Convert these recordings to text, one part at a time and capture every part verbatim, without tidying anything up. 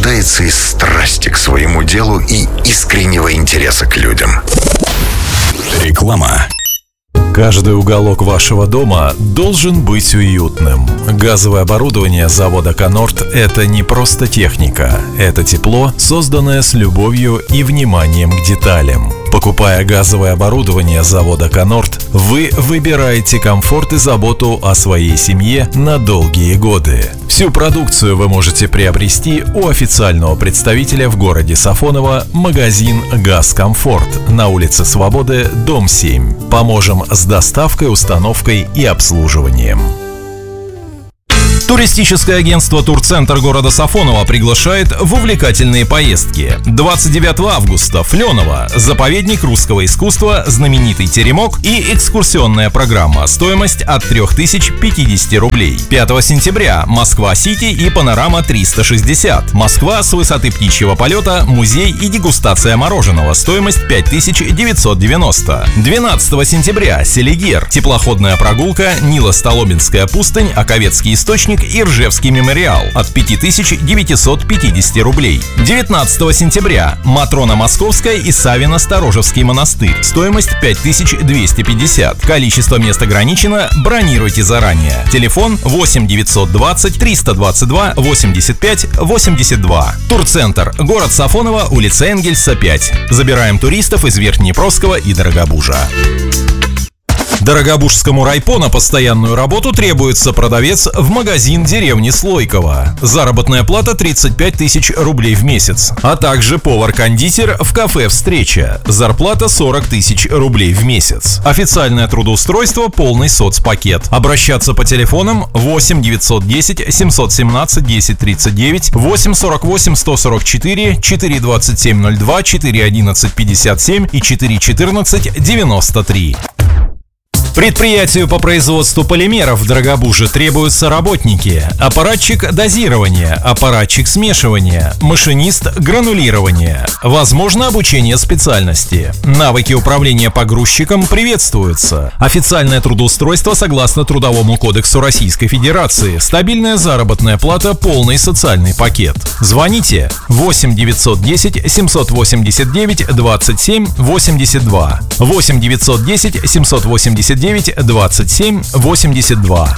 рождается из страсти к своему делу и искреннего интереса к людям. Реклама. Каждый уголок вашего дома должен быть уютным. Газовое оборудование завода «Конорд» — это не просто техника. Это тепло, созданное с любовью и вниманием к деталям. Покупая газовое оборудование завода «Конорд», вы выбираете комфорт и заботу о своей семье на долгие годы. Всю продукцию вы можете приобрести у официального представителя в городе Сафоново, магазин «Газкомфорт» на улице Свободы, дом семь. Поможем с доставкой, установкой и обслуживанием. Туристическое агентство «Турцентр» города Сафоново приглашает в увлекательные поездки. двадцать девятого августа Флёново, заповедник русского искусства, знаменитый теремок и экскурсионная программа. Стоимость от три тысячи пятьдесят рублей. пятого сентября Москва-Сити и Панорама триста шестьдесят. Москва с высоты птичьего полета, музей и дегустация мороженого. Стоимость пять тысяч девятьсот девяносто. двенадцатого сентября Селигер. Теплоходная прогулка, Нило-Столобинская пустынь, Аковецкий источник и Ржевский мемориал от пять тысяч девятьсот пятьдесят рублей. девятнадцатого сентября Матрона Московская и Савино-Сторожевский монастырь. Стоимость пять тысяч двести пятьдесят. Количество мест ограничено, бронируйте заранее. Телефон восемь девятьсот двадцать триста двадцать два восемьдесят пять восемьдесят два. Турцентр, город Сафоново, улица Энгельса, пять. Забираем туристов из Верхнеднепровского и Дорогобужа. Дорогобужскому райпо на постоянную работу требуется продавец в магазин деревни Слойково. Заработная плата тридцать пять тысяч рублей в месяц. А также повар-кондитер в кафе «Встреча». Зарплата сорок тысяч рублей в месяц. Официальное трудоустройство, полный соцпакет. Обращаться по телефонам восемь девятьсот десять семьсот семнадцать десять тридцать девять, восемь сорок восемь сто сорок четыре, четыре двадцать семь ноль два, четыре одиннадцать пятьдесят семь и четыре четырнадцать девяносто три. Предприятию по производству полимеров в Дорогобуже требуются работники: аппаратчик дозирования, аппаратчик смешивания, машинист гранулирования. Возможно обучение специальности. Навыки управления погрузчиком приветствуются. Официальное трудоустройство согласно Трудовому кодексу Российской Федерации. Стабильная заработная плата, полный социальный пакет. Звоните восемь девятьсот десять семьсот восемьдесят девять двадцать семь восемьдесят два. восемь девятьсот десять семьсот восемьдесят девять двадцать семь восемьдесят два.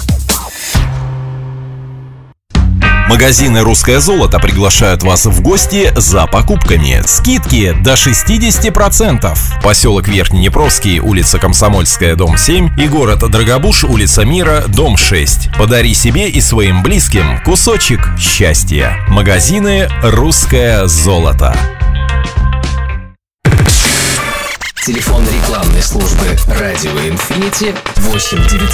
Магазины «Русское золото» приглашают вас в гости за покупками. Скидки до шестьдесят процентов. Поселок Верхнеднепровский, улица Комсомольская, дом семь и город Дорогобуж, улица Мира, дом шесть. Подари себе и своим близким кусочек счастья. Магазины «Русское золото». Телефон рекламной службы «Радио Инфинити» восемь девятьсот